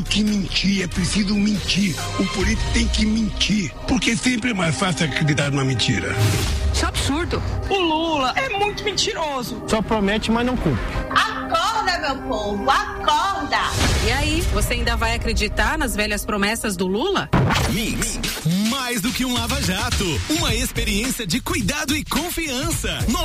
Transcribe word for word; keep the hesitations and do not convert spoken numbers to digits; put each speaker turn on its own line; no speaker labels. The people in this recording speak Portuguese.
Que mentir, é preciso mentir. O político tem que mentir, porque sempre é mais fácil acreditar numa mentira.
Isso é absurdo.
O Lula é muito mentiroso.
Só promete, mas não cumpre.
Acorda, meu povo, acorda.
E aí, você ainda vai acreditar nas velhas promessas do Lula?
Mix, mais do que um lava-jato, uma experiência de cuidado e confiança.